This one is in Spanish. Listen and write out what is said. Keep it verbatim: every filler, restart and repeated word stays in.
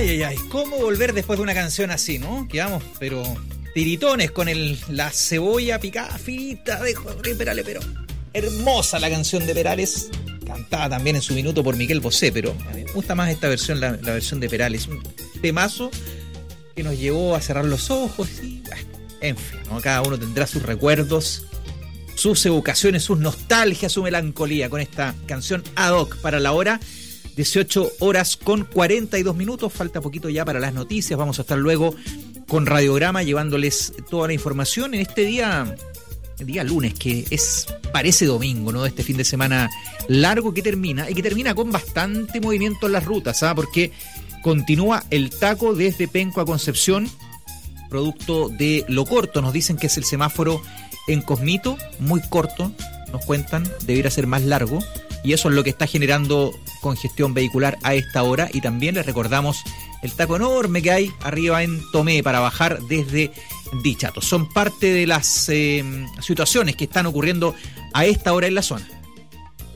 Ay, ay, ay, ¿cómo volver después de una canción así, no? Quedamos, pero tiritones con el, la cebolla picada finita de Jorge Perales, pero hermosa la canción de Perales, cantada también en su minuto por Miguel Bosé, pero a mí me gusta más esta versión, la, la versión de Perales, un temazo que nos llevó a cerrar los ojos y, bueno, en fin, ¿no? Cada uno tendrá sus recuerdos, sus evocaciones, sus nostalgias, su melancolía con esta canción ad hoc para la hora dieciocho horas con cuarenta y dos minutos. Falta poquito ya para las noticias. Vamos a estar luego con Radiograma llevándoles toda la información en este día, día lunes, que es parece domingo, ¿no? Este fin de semana largo que termina y que termina con bastante movimiento en las rutas, ¿ah? Porque continúa el taco desde Penco a Concepción, producto de lo corto. Nos dicen que es el semáforo en Cosmito, muy corto, nos cuentan, debiera ser más largo. Y eso es lo que está generando congestión vehicular a esta hora. Y también les recordamos el taco enorme que hay arriba en Tomé para bajar desde Dichato. Son parte de las eh, situaciones que están ocurriendo a esta hora en la zona.